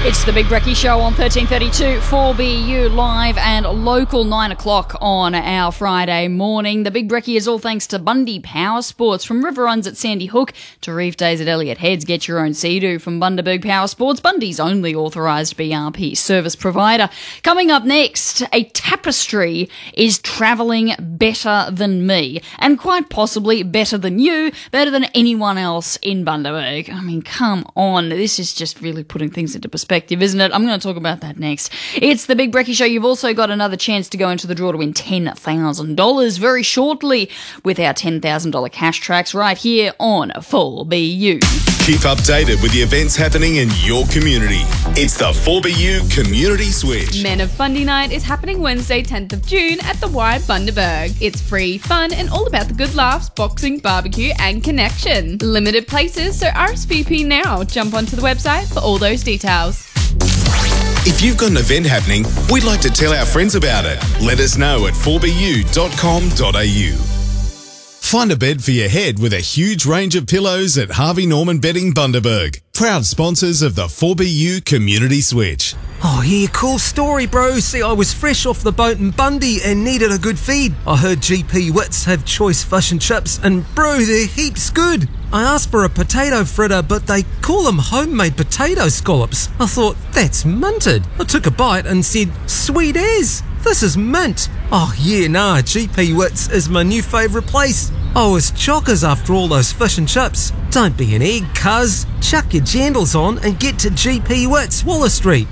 It's the Big Brekkie Show on 1332 4BU live and local 9 o'clock on our Friday morning. The Big Brekkie is all thanks to Bundy Power Sports. From river runs at Sandy Hook to reef days at Elliott Heads, get your own Sea-Doo from Bundaberg Power Sports, Bundy's only authorised BRP service provider. Coming up next, a tapestry is travelling better than me and quite possibly better than you, better than anyone else in Bundaberg. I mean, come on. This is just really putting things into perspective, isn't it? I'm going to talk about that next. It's the Big Brekkie Show. You've also got another chance to go into the draw to win $10,000 very shortly with our $10,000 cash tracks right here on 4BU. Keep updated with the events happening in your community. It's the 4BU Community Switch. Men of Bundy Night is happening Wednesday, 10th of June at the Y Bundaberg. It's free, fun, and all about the good laughs, boxing, barbecue, and connection. Limited places, so RSVP now. Jump onto the website for all those details. If you've got an event happening, we'd like to tell our friends about it. Let us know at 4bu.com.au. Find a bed for your head with a huge range of pillows at Harvey Norman Bedding Bundaberg. Proud sponsors of the 4BU Community Switch. Oh yeah, cool story, bro. See, I was fresh off the boat in Bundy and needed a good feed. I heard GP Wits have choice fish and chips and bro, they're heaps good. I asked for a potato fritter, but they call them homemade potato scallops. I thought, that's minted. I took a bite and said, sweet as. This is mint. Oh yeah, nah, GP Wits is my new favourite place. I was chockers after all those fish and chips. Don't be an egg, cuz. Chuck your jandals on and get to GP Wits, Waller Street.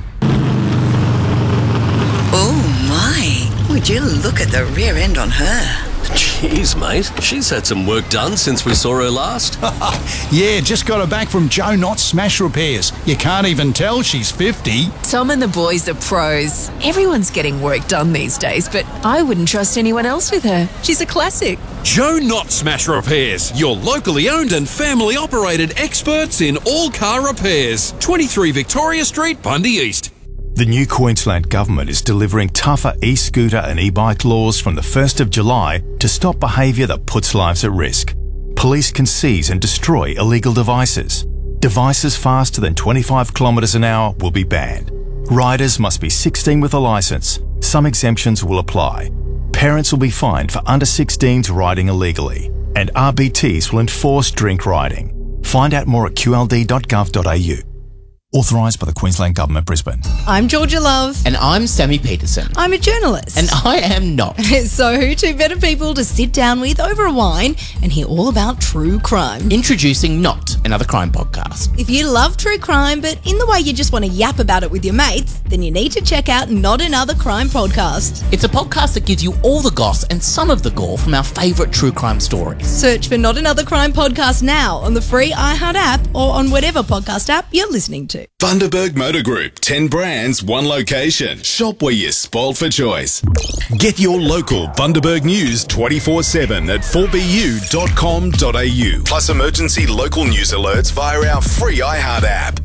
Oh my, would you look at the rear end on her? Jeez, mate, she's had some work done since we saw her last. Yeah, just got her back from Joe Knott Smash Repairs. You can't even tell she's 50. Tom and the boys are pros. Everyone's getting work done these days, but I wouldn't trust anyone else with her. She's a classic. Joe Knott Smash Repairs, your locally owned and family operated experts in all car repairs. 23 Victoria Street, Bundy East. The new Queensland Government is delivering tougher e-scooter and e-bike laws from the 1st of July to stop behaviour that puts lives at risk. Police can seize and destroy illegal devices. Devices faster than 25 kilometres an hour will be banned. Riders must be 16 with a licence. Some exemptions will apply. Parents will be fined for under 16s riding illegally. And RBTs will enforce drink riding. Find out more at qld.gov.au. Authorised by the Queensland Government, Brisbane. I'm Georgia Love. And I'm Sammy Peterson. I'm a journalist. And I am not. So who two better people to sit down with over a wine and hear all about true crime? Introducing Not, another crime podcast. If you love true crime, but in the way you just want to yap about it with your mates, then you need to check out Not Another Crime Podcast. It's a podcast that gives you all the goss and some of the gore from our favourite true crime stories. Search for Not Another Crime Podcast now on the free iHeart app or on whatever podcast app you're listening to. Bundaberg Motor Group, 10 brands, 1 location. Shop where you're spoiled for choice. Get your local Bundaberg news 24/7 at 4bu.com.au. Plus emergency local news alerts via our free iHeart app.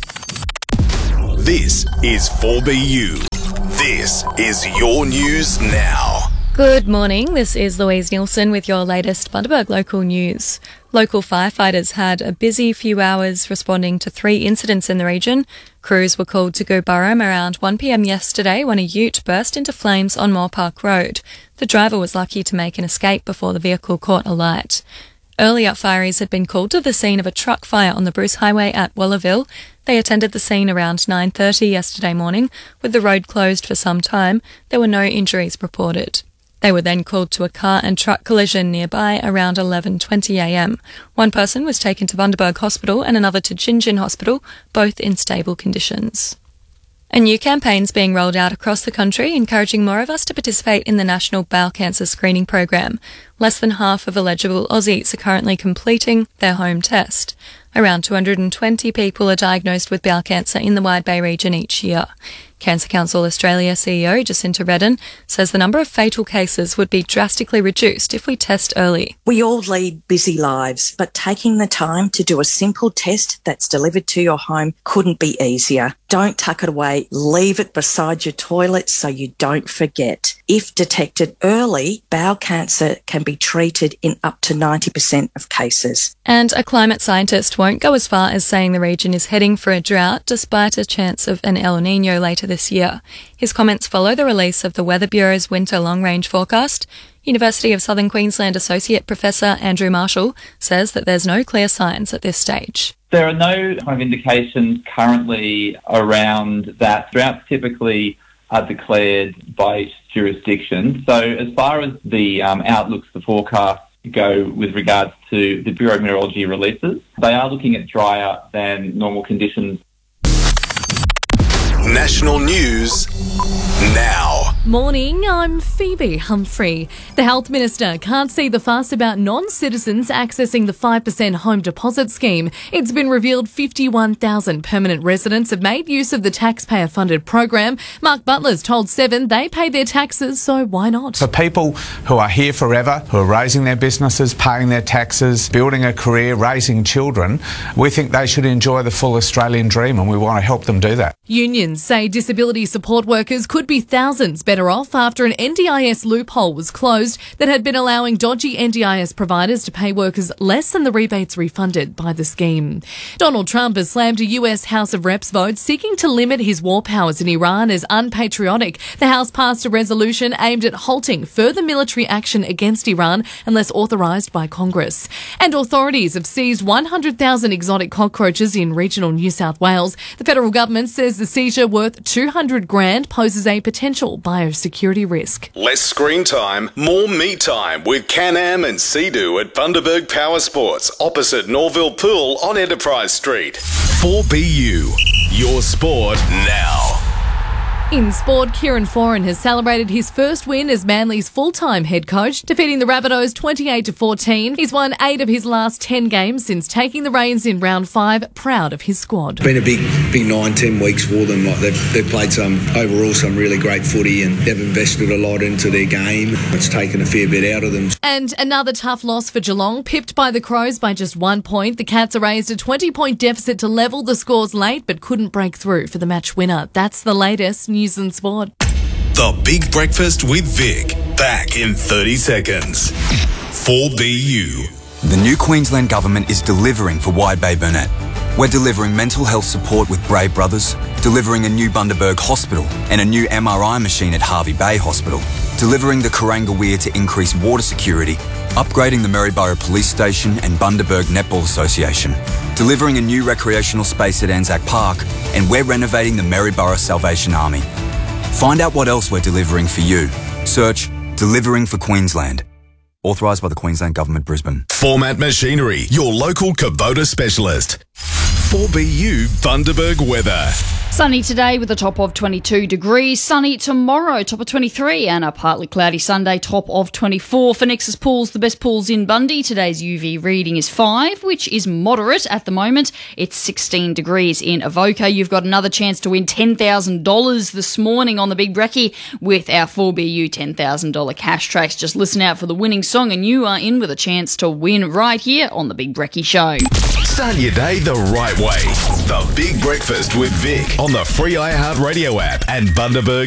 This is 4BU. This is your news now. Good morning, this is Louise Nielsen with your latest Bundaberg local news. Local firefighters had a busy few hours responding to 3 incidents in the region. Crews were called to Gooburram around 1 p.m. yesterday when a ute burst into flames on Moore Park Road. The driver was lucky to make an escape before the vehicle caught alight. Earlier, fireys had been called to the scene of a truck fire on the Bruce Highway at Wallerville. They attended the scene around 9:30 yesterday morning. With the road closed for some time, there were no injuries reported. They were then called to a car and truck collision nearby around 11:20 a.m. One person was taken to Bundaberg Hospital and another to Gingin Hospital, both in stable conditions. A new campaign's being rolled out across the country, encouraging more of us to participate in the National Bowel Cancer Screening Program. Less than half of eligible Aussies are currently completing their home test. Around 220 people are diagnosed with bowel cancer in the Wide Bay region each year. Cancer Council Australia CEO Jacinta Redden says the number of fatal cases would be drastically reduced if we test early. We all lead busy lives, but taking the time to do a simple test that's delivered to your home couldn't be easier. Don't tuck it away. Leave it beside your toilet so you don't forget. If detected early, bowel cancer can be be treated in up to 90% of cases. And a climate scientist won't go as far as saying the region is heading for a drought despite a chance of an El Niño later this year. His comments follow the release of the Weather Bureau's winter long-range forecast. University of Southern Queensland Associate Professor Andrew Marshall says that there's no clear signs at this stage. There are no kind of indications currently around that. Droughts typically are declared by each jurisdiction. So as far as the outlooks, the forecasts go with regards to the Bureau of Meteorology releases, they are looking at drier than normal conditions. National news now. Morning, I'm Phoebe Humphrey. The Health Minister can't see the fuss about non-citizens accessing the 5% home deposit scheme. It's been revealed 51,000 permanent residents have made use of the taxpayer-funded program. Mark Butler's told Seven they pay their taxes, so why not? For people who are here forever, who are raising their businesses, paying their taxes, building a career, raising children, we think they should enjoy the full Australian dream, and we want to help them do that. Unions say disability support workers could be thousands better off after an NDIS loophole was closed that had been allowing dodgy NDIS providers to pay workers less than the rebates refunded by the scheme. Donald Trump has slammed a US House of Reps vote seeking to limit his war powers in Iran as unpatriotic. The House passed a resolution aimed at halting further military action against Iran unless authorised by Congress. And authorities have seized 100,000 exotic cockroaches in regional New South Wales. The federal government says the seizure worth $200,000 poses a potential biosecurity risk. Less screen time, more me time with Can-Am and Sea-Doo at Bundaberg Power Sports, opposite Norville Pool on Enterprise Street. 4BU, your sport now. In sport, Kieran Foran has celebrated his first win as Manly's full-time head coach, defeating the Rabbitohs 28-14. He's won 8 of his last 10 games since taking the reins in round 5, proud of his squad. It's been a big 9-10 weeks for them. Like they've played some really great footy, and they've invested a lot into their game. It's taken a fair bit out of them. And another tough loss for Geelong, pipped by the Crows by just 1 point. The Cats erased a 20-point deficit to level the scores late, but couldn't break through for the match winner. That's the latest news and sport. The Big Breakfast with Vic, back in 30 seconds. 4BU. The new Queensland Government is delivering for Wide Bay Burnett. We're delivering mental health support with Brave Brothers, delivering a new Bundaberg Hospital and a new MRI machine at Harvey Bay Hospital, delivering the Kuranga Weir to increase water security, upgrading the Maryborough Police Station and Bundaberg Netball Association, delivering a new recreational space at Anzac Park, and we're renovating the Maryborough Salvation Army. Find out what else we're delivering for you. Search Delivering for Queensland. Authorised by the Queensland Government, Brisbane. Format Machinery, your local Kubota specialist. 4BU Bundaberg weather. Sunny today with a top of 22 degrees. Sunny tomorrow, top of 23. And a partly cloudy Sunday, top of 24. For Nexus Pools, the best pools in Bundy, today's UV reading is 5, which is moderate at the moment. It's 16 degrees in Avoca. You've got another chance to win $10,000 this morning on the Big Brekkie with our 4BU $10,000 cash tracks. Just listen out for the winning song and you are in with a chance to win right here on the Big Brekkie Show. Start your day the right way. The Big Breakfast with Vic on the free iHeartRadio app and Bundaberg